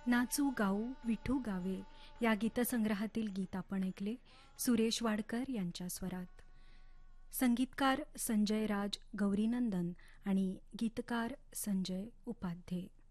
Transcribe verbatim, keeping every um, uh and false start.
नाचू गाऊ विठू गावे या गीतसंग्रहातील गीत आपण ऐकले सुरेश वाडकर यांच्या स्वरात. संगीतकार संजय राज गौरीनंदन आणि गीतकार संजय उपाध्ये.